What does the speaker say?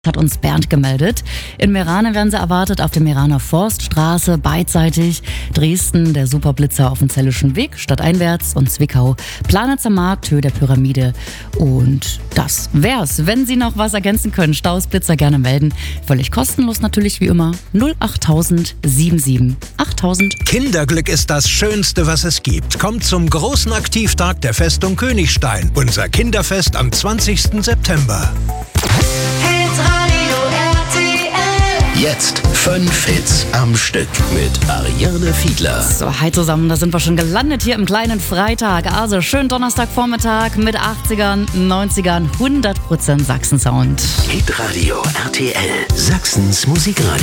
Hat uns Bernd gemeldet. In Meerane werden sie erwartet auf der Meeraner Forststraße, beidseitig. Dresden, der Superblitzer auf dem Zellischen Weg, stadteinwärts, und Zwickau, Planitzer Markt, Höhe der Pyramide. Und das wär's. Wenn Sie noch was ergänzen können, Staus, Blitzer gerne melden. Völlig kostenlos natürlich wie immer. 08000 77 8000. Kinderglück ist das Schönste, was es gibt. Kommt zum großen Aktivtag der Festung Königstein. Unser Kinderfest am 20. September. Jetzt 5 Hits am Stück mit Ariane Fiedler. So, hi zusammen, da sind wir schon gelandet hier im kleinen Freitag. Also schönen Donnerstagvormittag mit 80ern, 90ern, 100% Sachsen-Sound. Hitradio RTL, Sachsens Musikradio.